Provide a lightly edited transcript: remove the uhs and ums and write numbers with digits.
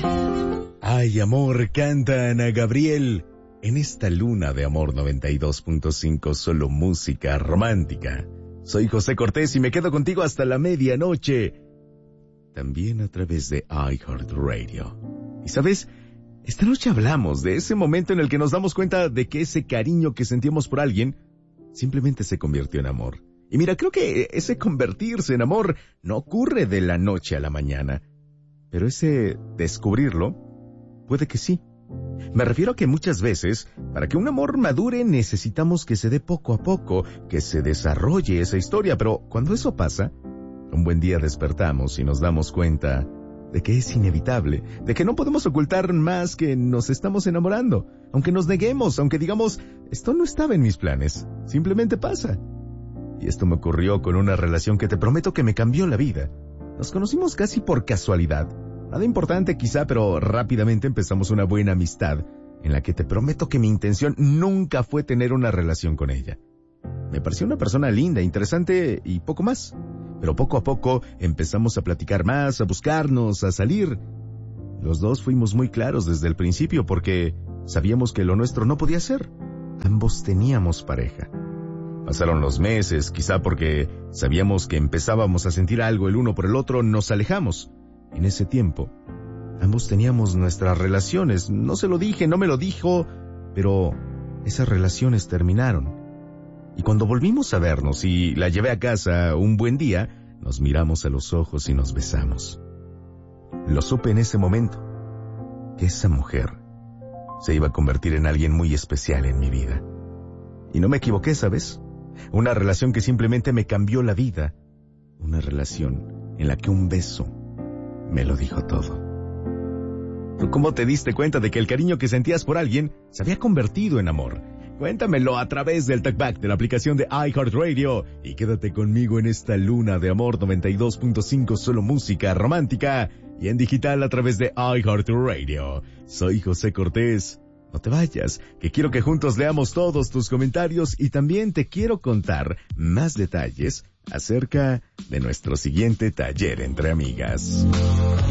Ay, amor, canta Ana Gabriel. En esta luna de amor 92.5, solo música romántica. Soy José Cortés y me quedo contigo hasta la medianoche. También a través de iHeartRadio. Y sabes, esta noche hablamos de ese momento en el que nos damos cuenta de que ese cariño que sentíamos por alguien simplemente se convirtió en amor. Y mira, creo que ese convertirse en amor no ocurre de la noche a la mañana. Pero ese descubrirlo, puede que sí. Me refiero a que muchas veces, para que un amor madure, necesitamos que se dé poco a poco, que se desarrolle esa historia. Pero cuando eso pasa, un buen día despertamos y nos damos cuenta de que es inevitable, de que no podemos ocultar más que nos estamos enamorando. Aunque nos neguemos, aunque digamos, esto no estaba en mis planes, simplemente pasa. Y esto me ocurrió con una relación que te prometo que me cambió la vida. Nos conocimos casi por casualidad. Nada importante quizá, pero rápidamente empezamos una buena amistad, en la que te prometo que mi intención nunca fue tener una relación con ella. Me pareció una persona linda, interesante y poco más. Pero poco a poco empezamos a platicar más, a buscarnos, a salir. Los dos fuimos muy claros desde el principio porque sabíamos que lo nuestro no podía ser. Ambos teníamos pareja. Pasaron los meses, quizá porque sabíamos que empezábamos a sentir algo el uno por el otro, nos alejamos. En ese tiempo, ambos teníamos nuestras relaciones. No se lo dije, no me lo dijo, pero esas relaciones terminaron. Y cuando volvimos a vernos y la llevé a casa un buen día, nos miramos a los ojos y nos besamos. Lo supe en ese momento, que esa mujer se iba a convertir en alguien muy especial en mi vida. Y no me equivoqué, ¿sabes? Una relación que simplemente me cambió la vida. Una relación en la que un beso me lo dijo todo. ¿Tú cómo te diste cuenta de que el cariño que sentías por alguien se había convertido en amor? Cuéntamelo a través del talkback de la aplicación de iHeartRadio y quédate conmigo en esta luna de amor 92.5, solo música romántica y en digital a través de iHeartRadio. Soy José Cortés. No te vayas, que quiero que juntos leamos todos tus comentarios y también te quiero contar más detalles acerca de nuestro siguiente taller entre amigas.